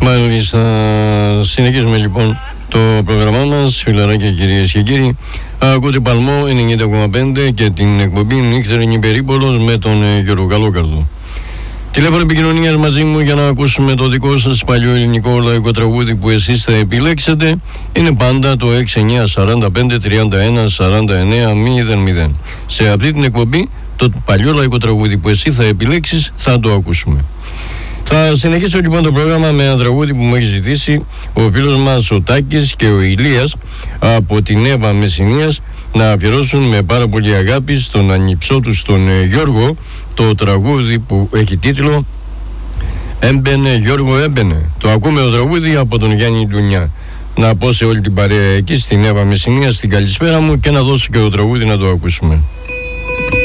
Μάλιστα, συνεχίζουμε λοιπόν το πρόγραμμά μας, φιλαράκια κυρίες και κύριοι. Ακούτε Παλμό 90,5 και την εκπομπή Νύχτερη Περίπολος με τον Γιώργο Καλόκαρδο. Τηλέφωνο επικοινωνίας μαζί μου για να ακούσουμε το δικό σας παλιό ελληνικό λαϊκό τραγούδι που εσείς θα επιλέξετε είναι πάντα το 6945 31 49 00. Σε αυτή την εκπομπή το παλιό λαϊκό τραγούδι που εσύ θα επιλέξεις θα το ακούσουμε. Θα συνεχίσω λοιπόν το πρόγραμμα με ένα τραγούδι που μου έχει ζητήσει ο φίλος μας ο Τάκης και ο Ηλίας από την Εύα Μεσσηνίας να αφιερώσουν με πάρα πολύ αγάπη στον ανιψό του τον Γιώργο το τραγούδι που έχει τίτλο «Έμπαινε Γιώργο έμπαινε». Το ακούμε το τραγούδι από τον Γιάννη Ντουνιά. Να πω σε όλη την παρέα εκεί στην Εύα Μεσσηνίας την καλησπέρα μου και να δώσω και το τραγούδι να το ακούσουμε.